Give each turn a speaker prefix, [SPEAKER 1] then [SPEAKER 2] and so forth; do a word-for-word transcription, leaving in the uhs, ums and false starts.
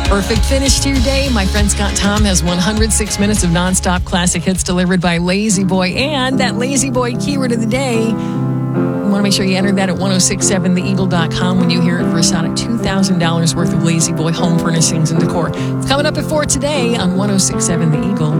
[SPEAKER 1] Perfect finish to your day. My friend Scott Tom has one hundred six minutes of nonstop classic hits delivered by Lazy Boy. And that Lazy Boy keyword of the day, you want to make sure you enter that at ten sixty-seven the eagle dot com when you hear it for a solid two thousand dollars worth of Lazy Boy home furnishings and decor. It's coming up at four today on ten sixty-seven The Eagle.